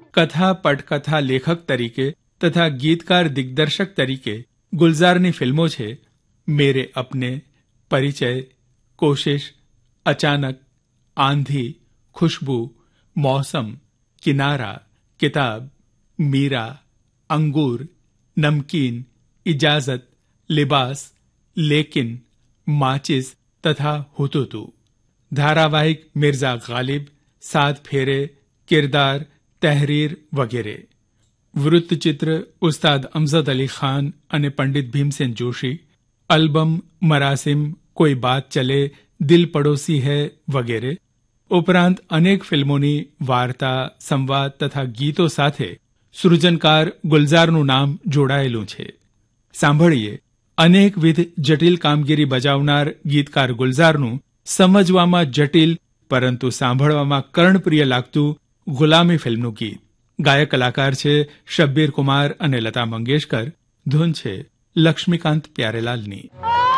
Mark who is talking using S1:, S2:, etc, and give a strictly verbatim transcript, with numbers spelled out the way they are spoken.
S1: કથા પટકથા લેખક તરીકે તથા ગીતકાર દિગ્દર્શક તરીકે ગુલઝારની ફિલ્મો છે મેરે અપને, પરિચય, કોશિશ, અચાનક, આંધી, ખુશ્બુ, મૌસમ, કિનારા, કિતાબ, મીરા, અંગૂર, નમકીન, ઇજાઝત, લિબાસ, લેકિન, માચિસ તથા હુતુતુ. ધારાવાહિક મિર્ઝા ગાલિબ, સાત ફેરે, કિરદાર, તહેરીર વગેરે. વૃત્તચિત્ર ઉસ્તાદ અમજદ અલી ખાન અને પંડિત ભીમસેન જોશી. અલ્બમ મરાસિમ, કોઈ બાત ચલે, દિલ પડોસી હૈ વગેરે. ઉપરાંત અનેક ફિલ્મોની વાર્તા, સંવાદ તથા ગીતો સાથે સૃજનકાર ગુલઝારનું નામ જોડાયેલું છે. સાંભળીએ અનેકવિધ જટિલ કામગીરી બજાવનાર ગીતકાર ગુલઝારનું સમજવામાં જટિલ પરંતુ સાંભળવામાં કર્ણપ્રિય લાગતું ગુલામી ફિલ્મનું ગીત. ગાયક કલાકાર છે શબ્બીર કુમાર અને લતા મંગેશકર. ધૂન છે લક્ષ્મીકાંત પ્યારેલાલની.